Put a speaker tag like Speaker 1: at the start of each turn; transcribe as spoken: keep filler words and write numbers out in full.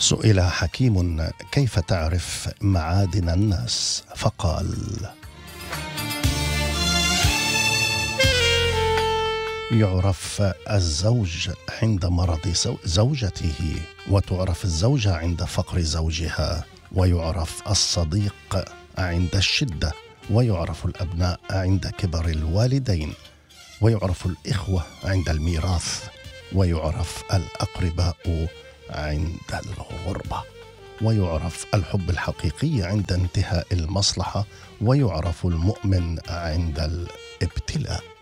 Speaker 1: سئل حكيم: كيف تعرف معادن الناس؟ فقال: يعرف الزوج عند مرض زوجته، وتعرف الزوجة عند فقر زوجها، ويعرف الصديق عند الشدة، ويعرف الأبناء عند كبر الوالدين، ويعرف الإخوة عند الميراث، ويعرف الأقرباء عند الغربة، ويعرف الحب الحقيقي عند انتهاء المصلحة، ويعرف المؤمن عند الابتلاء.